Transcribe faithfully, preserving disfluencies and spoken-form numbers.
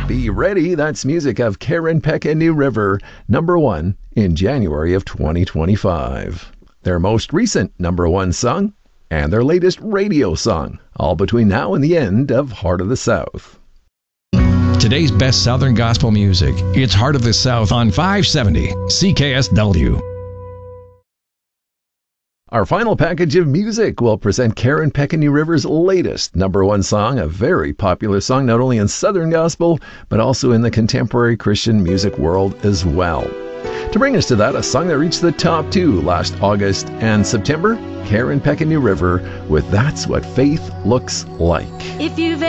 Be ready, that's music of Karen Peck and New River, number one in January of twenty twenty-five. Their most recent number one song and their latest radio song, all between now and the end of Heart of the South. Today's best Southern gospel music. It's Heart of the South on five seventy C K S W. Our final package of music will present Karen Peck and New River's latest number one song, a very popular song not only in Southern gospel, but also in the contemporary Christian music world as well. To bring us to that, a song that reached the top two last August and September, Karen Peck and New River with That's What Faith Looks Like. If you've